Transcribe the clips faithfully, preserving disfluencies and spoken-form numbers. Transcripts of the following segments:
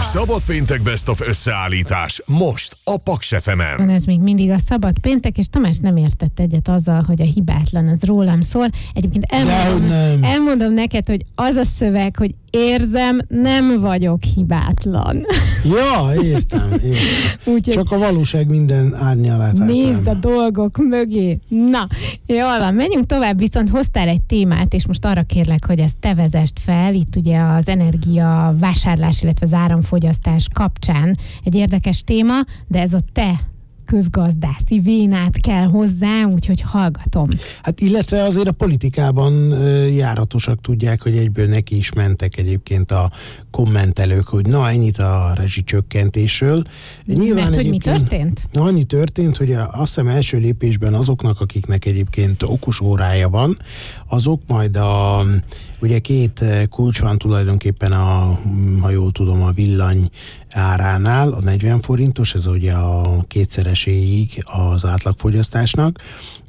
Szabad péntek Best of összeállítás. Most a Paks ef emen. Ez még mindig a szabad péntek, és Tamás nem értett egyet azzal, hogy a hibátlan az rólam szól. Egyébként elmondom, elmondom neked, hogy az a szöveg, hogy érzem, nem vagyok hibátlan. Ja, értem. értem. Úgy, csak a valóság minden árnyalát. Nézd a dolgok mögé. Na, jól van, menjünk tovább, viszont hoztál egy témát, és most arra kérlek, hogy ezt te vezest fel. Itt ugye az energia vásárlás, illetve az áramfogyasztás kapcsán egy érdekes téma, de ez a te közgazdászi vénát kell hozzá, úgyhogy hallgatom. Hát illetve azért a politikában járatosak tudják, hogy egyből neki is mentek egyébként a kommentelők, hogy na, ennyit a rezsicsökkentésről. Nyilván mert hogy mi történt? Annyi történt, hogy azt hiszem első lépésben azoknak, akiknek egyébként okos órája van, azok majd a ugye két kulcs van tulajdonképpen a, ha jól tudom, a villany áránál, a negyven forintos, ez ugye a kétszereséig az átlagfogyasztásnak,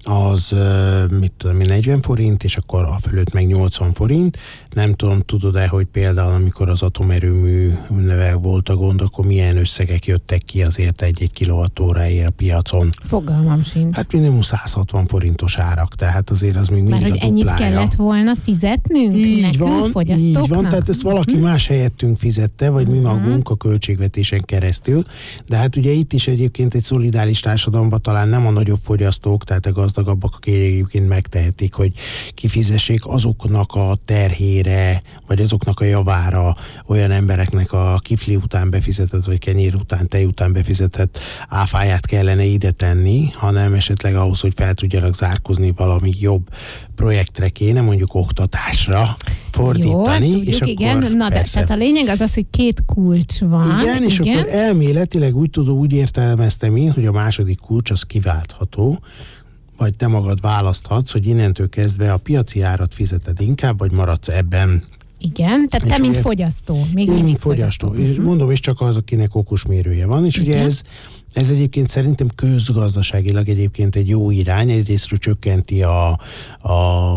az mit tudom, negyven forint, és akkor a fölött meg nyolcvan forint. Nem tudom, tudod-e, hogy például amikor az atomerőművel volt a gond, akkor milyen összegek jöttek ki azért egy-egy kilovattóráért a piacon? Fogalmam sincs. Hát minimum száz hatvan forintos árak, tehát azért az még mindig már, a duplája. Ennyit kellett volna fizetnünk így nekünk, van, fogyasztóknak? Így van, tehát ezt valaki uh-huh. más helyettünk fizette, vagy uh-huh. mi magunk a költségvetésen keresztül, de hát ugye itt is egyébként egy szolidáris társadalomban talán nem a nagyobb fogyasztók, tehát a gazdagabbak, akik egyébként megtehetik, hogy kifizessék azoknak a terhére, vagy azoknak a javára olyan embereknek a kifli után befizetett, vagy kenyér után, tej után befizetett áfáját kellene ide tenni, hanem esetleg ahhoz, hogy fel tudjanak zárkozni valami jobb projektre kéne, mondjuk oktatásra fordítani. Jó, tudjuk, és igen. Akkor na de, tehát a lényeg az az, hogy két kulcs van. Igen, és igen. akkor elméletileg úgy tudom, úgy értelmeztem én, hogy a második kulcs az kiváltható, vagy te magad választhatsz, hogy innentől kezdve a piaci árat fizeted inkább, vagy maradsz ebben. Igen, tehát és te, mint fogyasztó. Még én, mint fogyasztó. fogyasztó. És mondom, és csak az, akinek okos mérője van. És igen. ugye ez, ez egyébként szerintem közgazdaságilag egyébként egy jó irány. Egyrésztről csökkenti a, a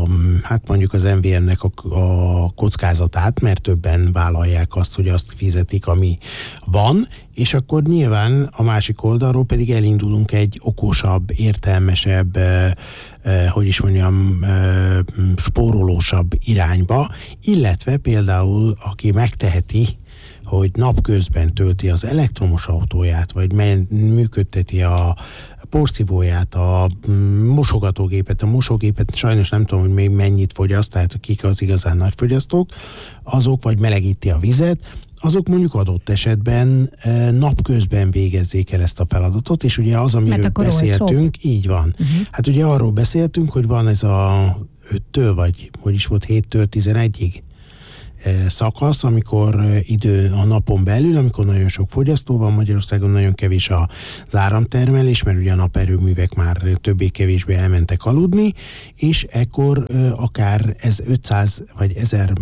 hát mondjuk az em vé em-nek a, a kockázatát, mert többen vállalják azt, hogy azt fizetik, ami van, és akkor nyilván a másik oldalról pedig elindulunk egy okosabb, értelmesebb, eh, eh, hogy is mondjam, eh, spórolósabb irányba, illetve például, aki megteheti, hogy napközben tölti az elektromos autóját, vagy működteti a porszívóját, a mosogatógépet, a mosógépet, sajnos nem tudom, hogy még mennyit fogyaszt, tehát kik az igazán nagy fogyasztók, azok, vagy melegíti a vizet, azok mondjuk adott esetben e, napközben végezzék el ezt a feladatot, és ugye az, amiről beszéltünk, olcsóbb. Így van. Uh-huh. Hát ugye arról beszéltünk, hogy van ez a öttől, vagy hogy is volt, héttől tizenegyig szakasz, amikor idő a napon belül, amikor nagyon sok fogyasztó van Magyarországon, nagyon kevés az áramtermelés, mert ugye a naperőművek már többé-kevésbé elmentek aludni, és ekkor akár ez ötszáz vagy ezer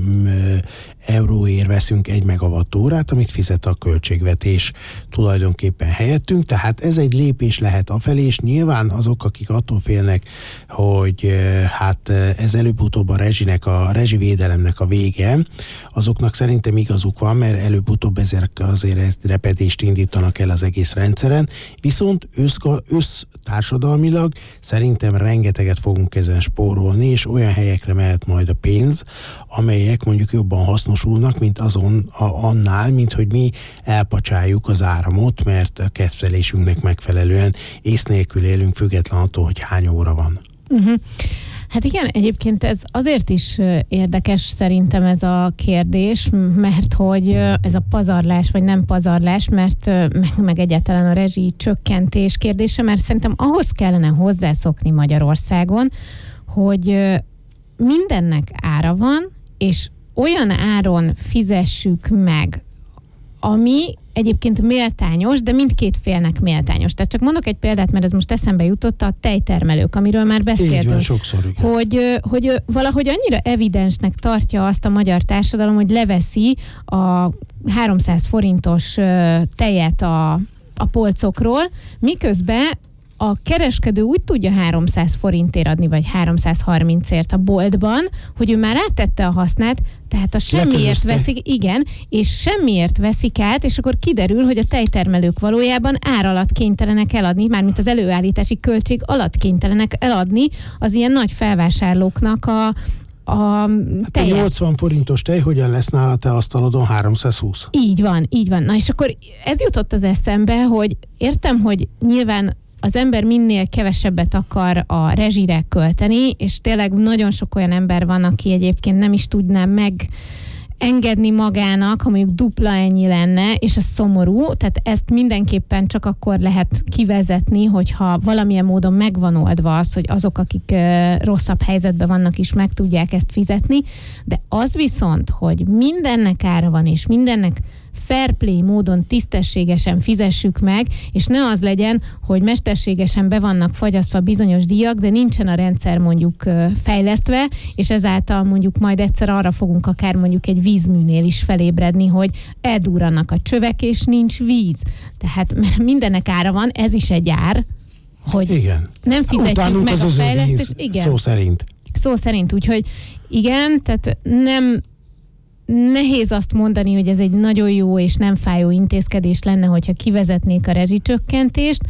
euróért veszünk egy megawattórát, amit fizet a költségvetés tulajdonképpen helyettünk, tehát ez egy lépés lehet afelé, és nyilván azok, akik attól félnek, hogy hát ez előbb-utóbb a rezsinek, a rezsivédelemnek a vége, azoknak szerintem igazuk van, mert előbb-utóbb ezért azért repedést indítanak el az egész rendszeren, viszont össztársadalmilag szerintem rengeteget fogunk ezen spórolni, és olyan helyekre mehet majd a pénz, amelyek mondjuk jobban hasznosulnak, mint azon a, annál, mint hogy mi elpacsáljuk az áramot, mert a kedvelésünknek megfelelően ész nélkül élünk, független attól, hogy hány óra van. Uh-huh. Hát igen, egyébként ez azért is érdekes szerintem ez a kérdés, mert hogy ez a pazarlás, vagy nem pazarlás, mert meg, meg egyáltalán a rezsi csökkentés kérdése, mert szerintem ahhoz kellene hozzászokni Magyarországon, hogy mindennek ára van, és olyan áron fizessük meg, ami egyébként méltányos, de mindkét félnek méltányos. Tehát csak mondok egy példát, mert ez most eszembe jutott, a tejtermelők, amiről már beszéltünk. Így van, sokszor, igen. Hogy, hogy valahogy annyira evidensnek tartja azt a magyar társadalom, hogy leveszi a háromszáz forintos tejet a, a polcokról, miközben a kereskedő úgy tudja háromszáz forintért adni, vagy háromszázharmincért a boltban, hogy ő már áttette a hasznát, tehát a semmiért veszik, igen, és semmiért veszik át, és akkor kiderül, hogy a tejtermelők valójában ár alatt kénytelenek eladni, mármint az előállítási költség alatt kénytelenek eladni az ilyen nagy felvásárlóknak a, a tejet. Hát a nyolcvan forintos tej, hogyan lesz nála te asztalodon háromszázhúsz? Így van, így van. Na és akkor ez jutott az eszembe, hogy értem, hogy nyilván az ember minél kevesebbet akar a rezsire költeni, és tényleg nagyon sok olyan ember van, aki egyébként nem is tudná megengedni magának, ha mondjuk dupla ennyi lenne, és ez szomorú, tehát ezt mindenképpen csak akkor lehet kivezetni, hogyha valamilyen módon megvan oldva az, hogy azok, akik rosszabb helyzetben vannak is meg tudják ezt fizetni, de az viszont, hogy mindennek ára van, és mindennek fair play módon tisztességesen fizessük meg, és ne az legyen, hogy mesterségesen be vannak fagyasztva bizonyos díjak, de nincsen a rendszer mondjuk fejlesztve, és ezáltal mondjuk majd egyszer arra fogunk akár mondjuk egy vízműnél is felébredni, hogy eldurrannak a csövek, és nincs víz. Tehát mert mindennek ára van, ez is egy ár, hogy igen. nem fizetjük Utánunk meg a fejlesztést. Igen. Szó szerint. Szó szerint, úgyhogy igen, tehát nem nehéz azt mondani, hogy ez egy nagyon jó és nem fájó intézkedés lenne, hogyha kivezetnék a rezsicsökkentést,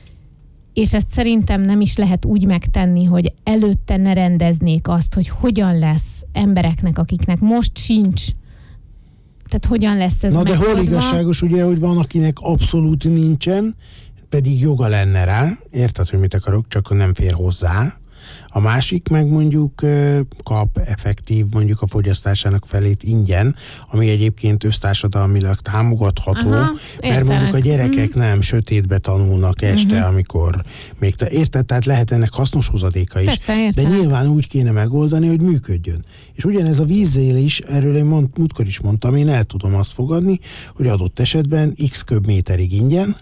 és ezt szerintem nem is lehet úgy megtenni, hogy előtte ne rendeznék azt, hogy hogyan lesz embereknek, akiknek most sincs, tehát hogyan lesz ez Na megoldva. de hol igazságos ugye, hogy van, akinek abszolút nincsen, pedig joga lenne rá, érted, hogy mit akarok, csak nem fér hozzá. A másik meg mondjuk kap effektív mondjuk a fogyasztásának felét ingyen, ami egyébként össztársadalmilag támogatható, Aha, mert mondjuk a gyerekek mm. nem sötétbe tanulnak este, uh-huh. amikor még te érted, tehát lehet ennek hasznos hozadéka is. Persze, de nyilván úgy kéne megoldani, hogy működjön. És ugyanez a vízzél is, erről én mond, múltkor is mondtam, én el tudom azt fogadni, hogy adott esetben x köbméterig ingyen.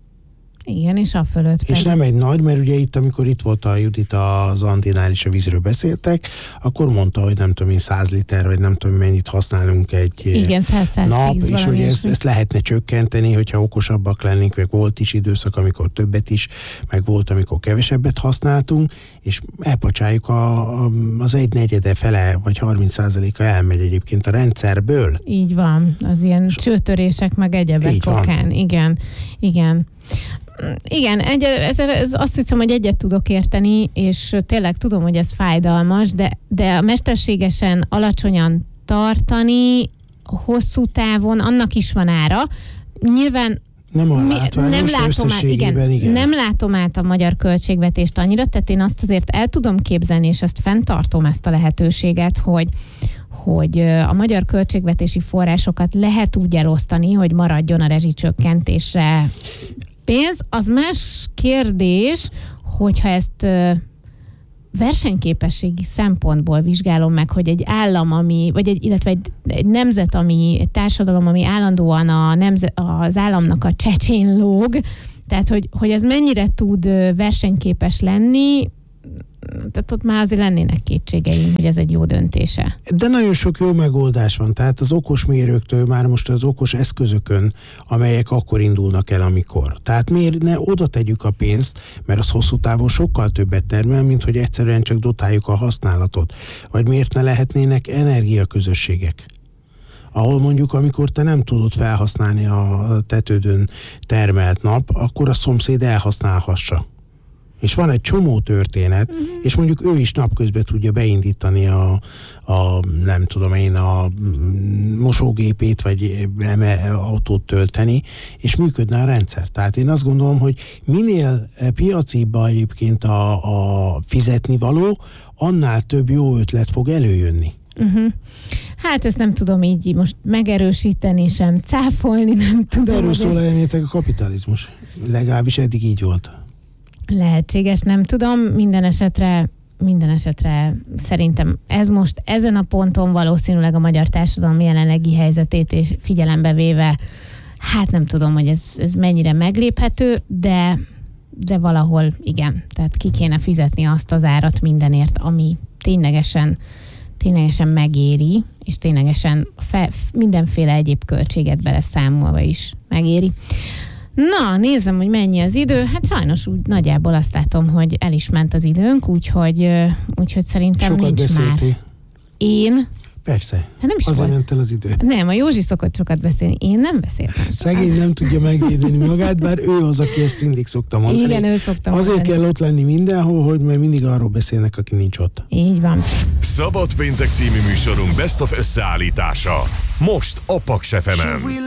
Igen, és a fölött És pedig. nem egy nagy, mert ugye itt, amikor itt volt a Judit az Andinál is a vízről beszéltek, akkor mondta, hogy nem tudom én száz liter, vagy nem tudom mennyit használunk egy Igen, száz nap, és hogy ezt, ezt lehetne csökkenteni, hogyha okosabbak lennénk, meg volt is időszak, amikor többet is, meg volt, amikor kevesebbet használtunk, és elpacsáljuk a, a, az egy negyede fele, vagy harminc százaléka elmegy egyébként a rendszerből. Így van, az ilyen és csőtörések, meg egyebek okán. Igen, igen. Igen, egy, ez, ez azt hiszem, hogy egyet tudok érteni, és tényleg tudom, hogy ez fájdalmas, de, de a mesterségesen alacsonyan tartani hosszú távon, annak is van ára. Nyilván nem, a látványos, nem, látom át, igen, igen. nem látom át a magyar költségvetést annyira, tehát én azt azért el tudom képzelni, és ezt fenntartom ezt a lehetőséget, hogy hogy a magyar költségvetési forrásokat lehet úgy elosztani, hogy maradjon a rezsicsökkentésre pénz. Az más kérdés, hogyha ezt versenyképességi szempontból vizsgálom meg, hogy egy állam, ami, vagy egy, illetve egy, egy nemzet, ami, egy társadalom, ami állandóan a nemzet, az államnak a csecsén lóg, tehát hogy, hogy ez mennyire tud versenyképes lenni, tehát ott már azért lennének kétségeim, hogy ez egy jó döntése. De nagyon sok jó megoldás van, tehát az okos mérőktől már most az okos eszközökön, amelyek akkor indulnak el, amikor. Tehát miért ne oda tegyük a pénzt, mert az hosszú távon sokkal többet termel, mint hogy egyszerűen csak dotáljuk a használatot. Vagy miért ne lehetnének energiaközösségek, ahol mondjuk, amikor te nem tudod felhasználni a tetődön termelt nap, akkor a szomszéd elhasználhassa. És van egy csomó történet, uh-huh. és mondjuk ő is napközben tudja beindítani a, a nem tudom én, a mosógépét, vagy autót tölteni, és működne a rendszer. Tehát én azt gondolom, hogy minél piacibb egyébként a, a fizetni való, annál több jó ötlet fog előjönni. Uh-huh. Hát ezt nem tudom így most megerősíteni, sem cáfolni, nem tudom. Erről szól elméletek a kapitalizmus. Legalábbis eddig így volt. Lehetséges, nem tudom, minden esetre, minden esetre szerintem ez most ezen a ponton valószínűleg a magyar társadalom jelenlegi helyzetét és figyelembe véve, hát nem tudom, hogy ez, ez mennyire megléphető, de, de valahol igen, tehát ki kéne fizetni azt az árat mindenért, ami ténylegesen, ténylegesen megéri, és ténylegesen fe, mindenféle egyéb költséget beleszámolva is megéri. Na, nézem, hogy mennyi az idő. Hát sajnos úgy nagyjából azt látom, hogy el is ment az időnk, úgyhogy, úgyhogy szerintem Sokat nincs beszéltél. már. Én? Persze. Hát nem is Azért volt. ment el az idő. Nem, a Józsi szokott sokat beszélni. Én nem beszéltem sokat. Szegény nem tudja megvédeni magát, bár ő az, aki ezt mindig szokta mondani. Igen, ő szokta Azért mondani. kell ott lenni mindenhol, hogy mert mindig arról beszélnek, aki nincs ott. Így van. Szabad péntek című műsorunk Best of összeállítása. Most a Paks ef emen.